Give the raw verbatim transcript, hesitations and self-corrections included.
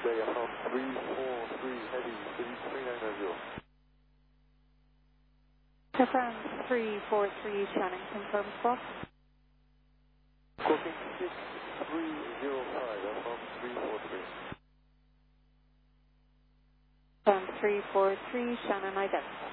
day, F M three four three, heavy, three three nine zero. F M three four three, Shannon, confirm spot. Cooking six three zero five, F M three four three. F M three four three, Shannon, identified.